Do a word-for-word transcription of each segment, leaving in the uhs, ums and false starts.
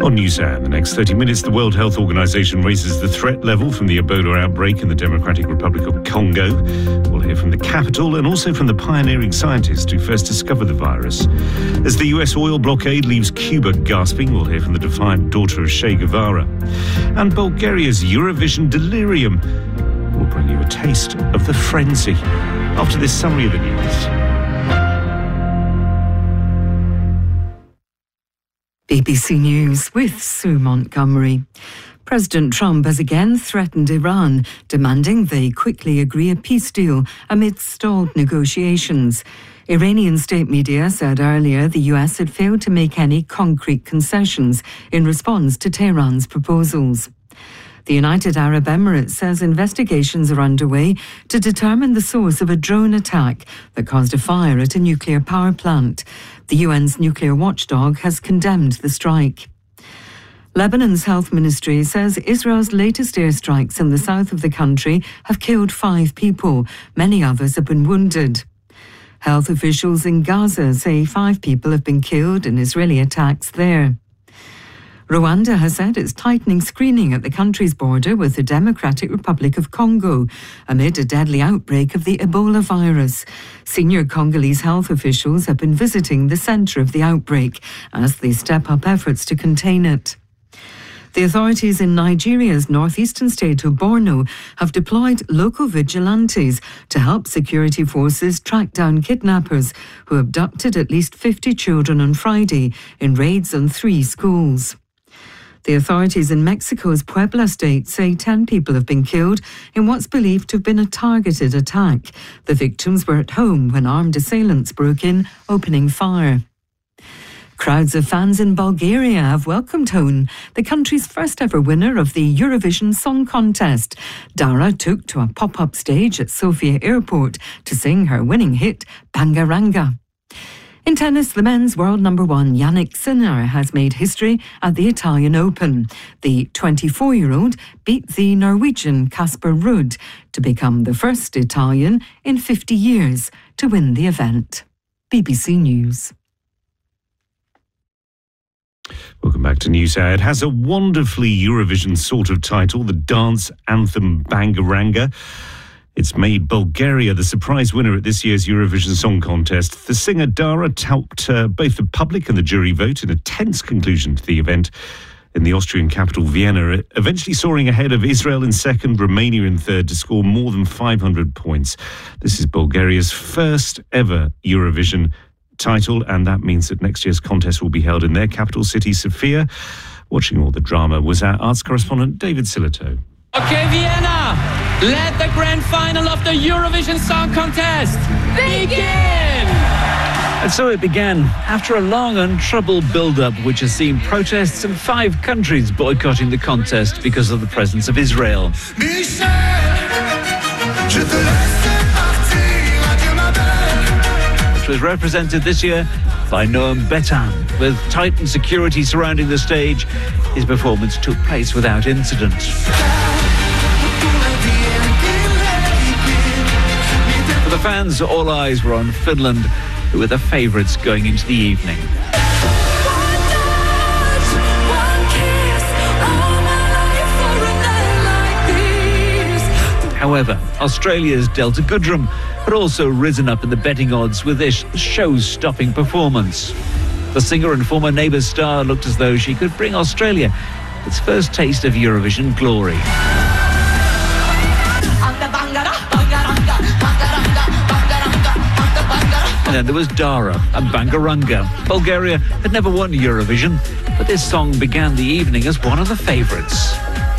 On NewsHour, in the next thirty minutes, the World Health Organization raises the threat level from the Ebola outbreak in the Democratic Republic of Congo. We'll hear from the capital and also from the pioneering scientists who first discovered the virus. As the U S oil blockade leaves Cuba gasping, we'll hear from the defiant daughter of Che Guevara. And Bulgaria's Eurovision delirium will bring you a taste of the frenzy. After this summary of the news. B B C News with Sue Montgomery. President Trump has again threatened Iran, demanding they quickly agree a peace deal amid stalled negotiations. Iranian state media said earlier the U S had failed to make any concrete concessions in response to Tehran's proposals. The United Arab Emirates says investigations are underway to determine the source of a drone attack that caused a fire at a nuclear power plant. The U N's nuclear watchdog has condemned the strike. Lebanon's health ministry says Israel's latest airstrikes in the south of the country have killed five people. Many others have been wounded. Health officials in Gaza say five people have been killed in Israeli attacks there. Rwanda has said it's tightening screening at the country's border with the Democratic Republic of Congo amid a deadly outbreak of the Ebola virus. Senior Congolese health officials have been visiting the centre of the outbreak as they step up efforts to contain it. The authorities in Nigeria's northeastern state of Borno have deployed local vigilantes to help security forces track down kidnappers who abducted at least fifty children on Friday in raids on three schools. The authorities in Mexico's Puebla state say ten people have been killed in what's believed to have been a targeted attack. The victims were at home when armed assailants broke in, opening fire. Crowds of fans in Bulgaria have welcomed home the country's first ever winner of the Eurovision Song Contest. Dara took to a pop-up stage at Sofia Airport to sing her winning hit, Bangaranga. In tennis, the men's world number one Jannik Sinner has made history at the Italian Open. The twenty-four-year-old beat the Norwegian Casper Ruud to become the first Italian in fifty years to win the event. B B C News. Welcome back to NewsHour. It has a wonderfully Eurovision sort of title, the dance anthem Bangaranga. It's made Bulgaria the surprise winner at this year's Eurovision Song Contest. The singer Dara topped uh, both the public and the jury vote in a tense conclusion to the event in the Austrian capital Vienna, eventually soaring ahead of Israel in second, Romania in third to score more than five hundred points. This is Bulgaria's first ever Eurovision title, and that means that next year's contest will be held in their capital city, Sofia. Watching all the drama was our arts correspondent David Silito. Okay, Vienna, let the grand final of the Eurovision Song Contest begin! And so it began, after a long and troubled build-up which has seen protests in five countries boycotting the contest because of the presence of Israel. Which was represented this year by Noam Betan. With tightened security surrounding the stage, his performance took place without incident. For the fans, all eyes were on Finland, who were the favourites going into the evening. However, Australia's Delta Goodrem had also risen up in the betting odds with this show-stopping performance. The singer and former Neighbours star looked as though she could bring Australia its first taste of Eurovision glory. And then there was Dara and Bangaranga. Bulgaria had never won Eurovision, but this song began the evening as one of the favourites.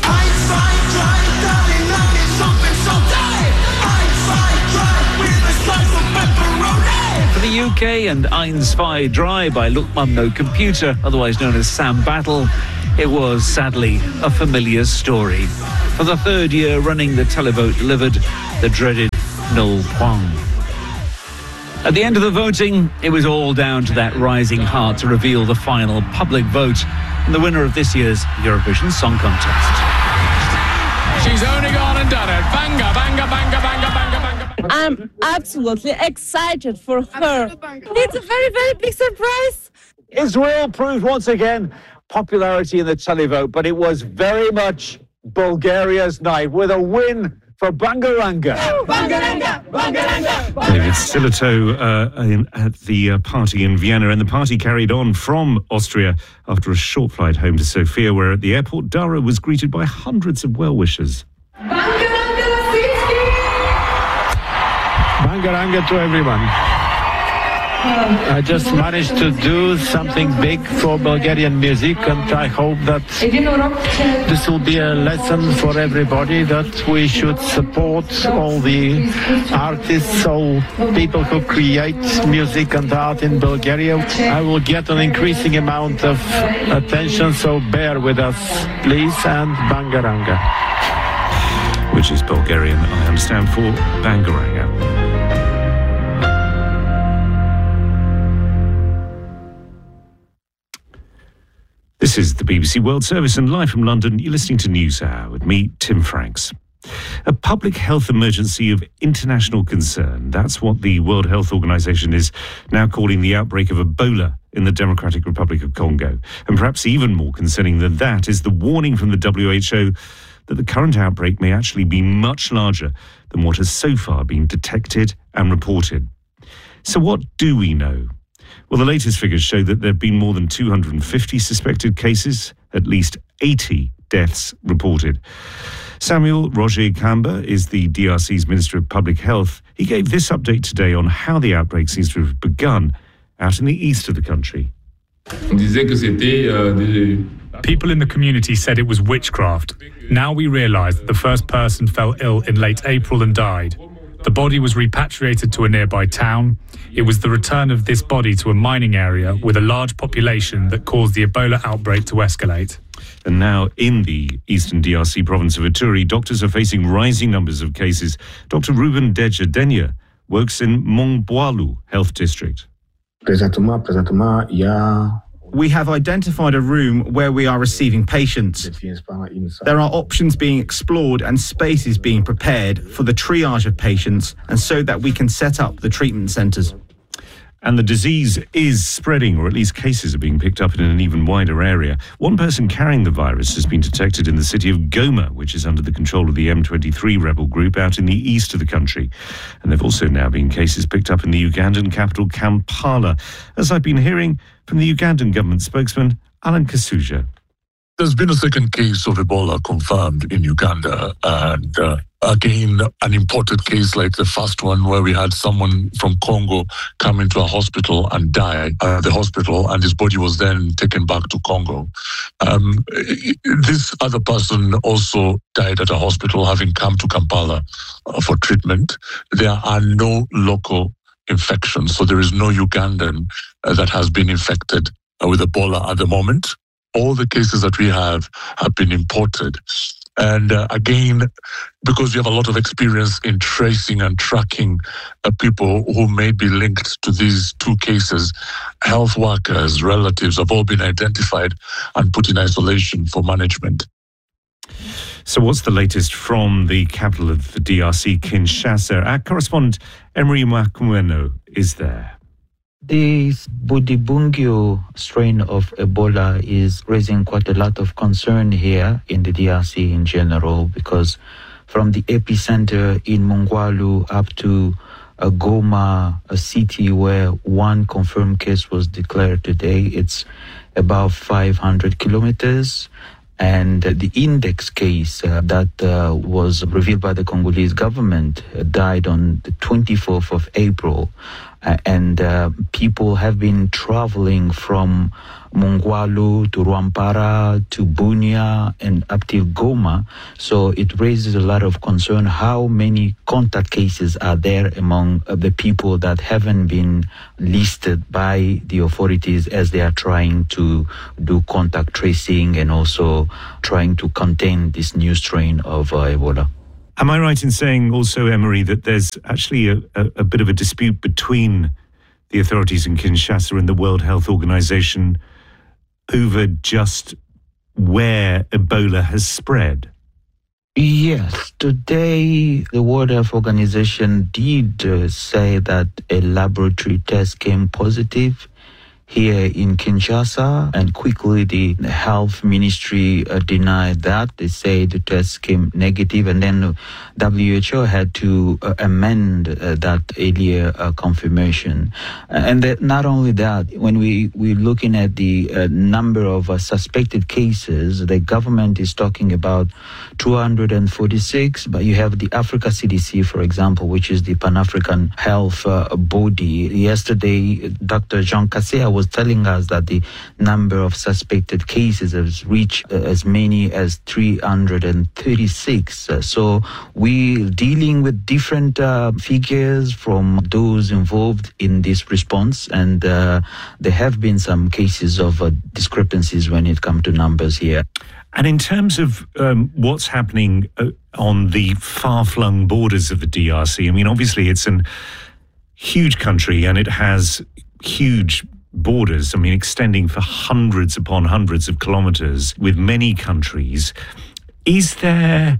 For the U K and Ein Zwei Drei by Look Mum No Computer, otherwise known as Sam Battle, it was sadly a familiar story. For the third year running, the televote delivered the dreaded null point. At the end of the voting, it was all down to that rising heart to reveal the final public vote and the winner of this year's Eurovision Song Contest. She's only gone and done it. Banga, banga, banga, banga, banga, banga. I'm absolutely excited for her. It's a very, very big surprise. Israel proved once again popularity in the televote, but it was very much Bulgaria's night with a win for Bangaranga. Bangaranga, Bangaranga. David Stiletto uh, in, at the uh, party in Vienna, and the party carried on from Austria after a short flight home to Sofia, where at the airport Dara was greeted by hundreds of well-wishers. Bangaranga, Bangaranga to everyone. I just managed to do something big for Bulgarian music, and I hope that this will be a lesson for everybody that we should support all the artists, all people who create music and art in Bulgaria. I will get an increasing amount of attention, so bear with us, please, and Bangaranga. Which is Bulgarian, I understand, for Bangaranga. This is the B B C World Service, and live from London, you're listening to NewsHour with me, Tim Franks. A public health emergency of international concern. That's what the World Health Organization is now calling the outbreak of Ebola in the Democratic Republic of Congo. And perhaps even more concerning than that is the warning from the W H O that the current outbreak may actually be much larger than what has so far been detected and reported. So what do we know? Well, the latest figures show that there have been more than two hundred fifty suspected cases, at least eighty deaths reported. Samuel Roger Kamba is the D R C's Minister of Public Health. He gave this update today on how the outbreak seems to have begun out in the east of the country. People in the community said it was witchcraft. Now we realise that the first person fell ill in late April and died. The body was repatriated to a nearby town. It was the return of this body to a mining area with a large population that caused the Ebola outbreak to escalate. And now in the eastern D R C province of Ituri, doctors are facing rising numbers of cases. Doctor Ruben Deja Denya works in Mongboalu Health District. We have identified a room where we are receiving patients. There are options being explored and spaces being prepared for the triage of patients, and so that we can set up the treatment centres. And the disease is spreading, or at least cases are being picked up in an even wider area. One person carrying the virus has been detected in the city of Goma, which is under the control of the M twenty-three rebel group out in the east of the country. And there have also now been cases picked up in the Ugandan capital, Kampala, as I've been hearing from the Ugandan government spokesman, Alan Kasuja. There's been a second case of Ebola confirmed in Uganda, and uh, again, an imported case like the first one, where we had someone from Congo come into a hospital and die at the hospital, and his body was then taken back to Congo. Um, this other person also died at a hospital, having come to Kampala uh, for treatment. There are no local infections, so there is no Ugandan uh, that has been infected uh, with Ebola at the moment. All the cases that we have have been imported. And uh, again, because we have a lot of experience in tracing and tracking uh, people who may be linked to these two cases, health workers, relatives have all been identified and put in isolation for management. So what's the latest from the capital of the D R C, Kinshasa? Our correspondent, Emery Makumeno, is there. This Budibungyo strain of Ebola is raising quite a lot of concern here in the D R C in general, because from the epicenter in Mongwalu up to uh, Goma, a city where one confirmed case was declared today, it's about five hundred kilometers. And the index case uh, that uh, was revealed by the Congolese government uh, died on the twenty-fourth of April. Uh, and uh, people have been traveling from Mongwalu to Rwampara to Bunia and up till Goma. So it raises a lot of concern. How many contact cases are there among uh, the people that haven't been listed by the authorities as they are trying to do contact tracing and also trying to contain this new strain of uh, Ebola? Am I right in saying also, Emery, that there's actually a, a, a bit of a dispute between the authorities in Kinshasa and the World Health Organization over just where Ebola has spread? Yes. Today, the World Health Organization did uh, say that a laboratory test came positive here in Kinshasa, and quickly the health ministry uh, denied that. They say the test came negative, and then W H O had to uh, amend uh, that earlier uh, confirmation. Uh, and that not only that, when we, we're looking at the uh, number of uh, suspected cases, the government is talking about two hundred forty-six, but you have the Africa C D C, for example, which is the Pan-African health uh, body. Yesterday, Doctor Jean Kaseya was telling us that the number of suspected cases has reached uh, as many as three hundred thirty-six. Uh, so we're dealing with different uh, figures from those involved in this response, and uh, there have been some cases of uh, discrepancies when it comes to numbers here. And in terms of um, what's happening uh, on the far-flung borders of the D R C, I mean, obviously it's a huge country and it has huge borders, I mean, extending for hundreds upon hundreds of kilometres with many countries. Is there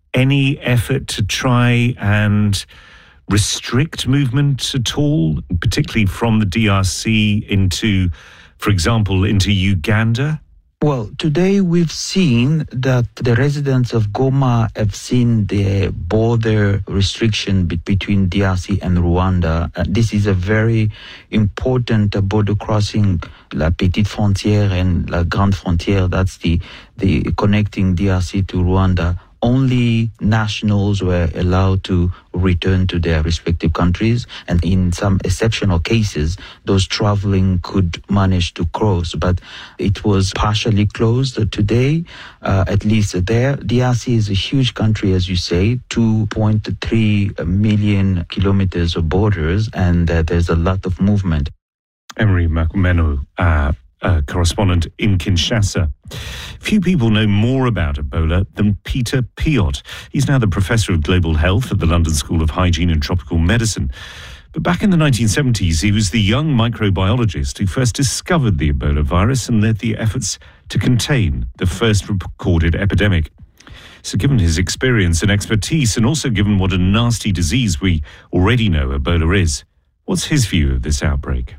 any effort to try and restrict movement at all, particularly from the D R C into, for example, into Uganda? Well, today we've seen that the residents of Goma have seen the border restriction be- between D R C and Rwanda. Uh, this is a very important uh, border crossing, La Petite Frontière and La Grande Frontière. That's the, the connecting D R C to Rwanda. Only nationals were allowed to return to their respective countries, and in some exceptional cases, those traveling could manage to cross. But it was partially closed today, uh, at least there. D R C is a huge country, as you say, two point three million kilometers of borders, and uh, there's a lot of movement. Emery Makumenu, uh, uh, correspondent in Kinshasa. Few people know more about Ebola than Peter Piot. He's now the Professor of Global Health at the London School of Hygiene and Tropical Medicine. But back in the nineteen seventies, he was the young microbiologist who first discovered the Ebola virus and led the efforts to contain the first recorded epidemic. So given his experience and expertise, and also given what a nasty disease we already know Ebola is, what's his view of this outbreak?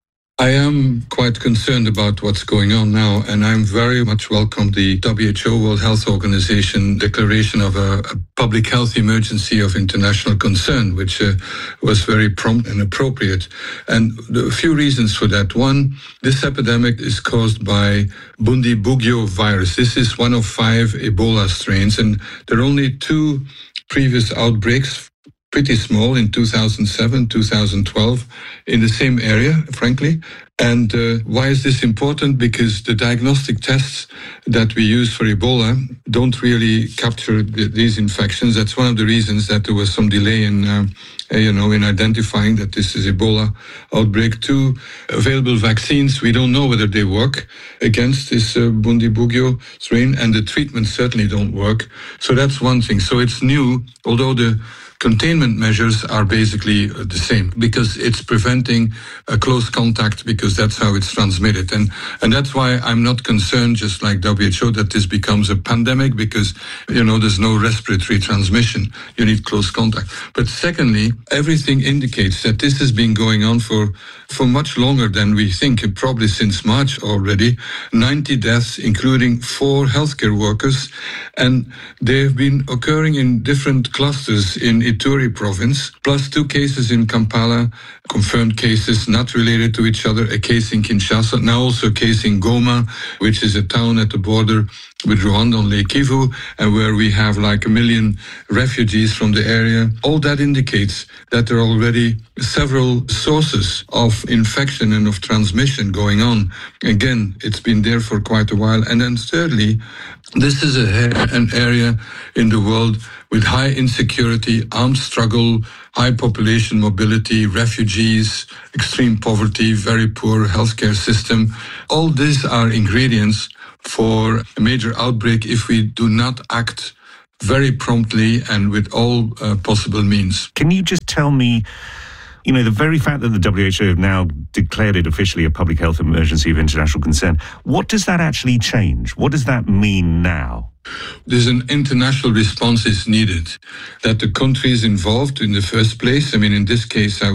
I am quite concerned about what's going on now, and I'm very much welcome the W H O, World Health Organization, declaration of a, a public health emergency of international concern, which uh, was very prompt and appropriate. And a few reasons for that. One, this epidemic is caused by Bundibugyo virus. This is one of five Ebola strains, and there are only two previous outbreaks, pretty small, in two thousand seven, two thousand twelve, in the same area, frankly. And uh, why is this important? Because the diagnostic tests that we use for Ebola don't really capture the, these infections. That's one of the reasons that there was some delay in, uh, you know, in identifying that this is Ebola outbreak. Two, available vaccines, we don't know whether they work against this uh, Bundibugyo strain, and the treatments certainly don't work. So that's one thing. So it's new, although the containment measures are basically the same, because it's preventing a close contact, because that's how it's transmitted. And and that's why I'm not concerned, just like W H O, that this becomes a pandemic, because, you know, there's no respiratory transmission. You need close contact. But secondly, everything indicates that this has been going on for, for much longer than we think, probably since March already. ninety deaths, including four healthcare workers. And they've been occurring in different clusters in Ituri province, plus two cases in Kampala, confirmed cases not related to each other, a case in Kinshasa, now also a case in Goma, which is a town at the border with Rwanda on Lake Kivu, and where we have like a million refugees from the area. All that indicates that there are already several sources of infection and of transmission going on. Again, it's been there for quite a while. And then thirdly, this is a, an area in the world with high insecurity, armed struggle, high population mobility, refugees, extreme poverty, very poor healthcare system. All these are ingredients for a major outbreak if we do not act very promptly and with all uh, possible means. Can you just tell me, you know, the very fact that the W H O have now declared it officially a public health emergency of international concern, what does that actually change? What does that mean now? There's an international response is needed, that the countries involved in the first place, I mean, in this case, I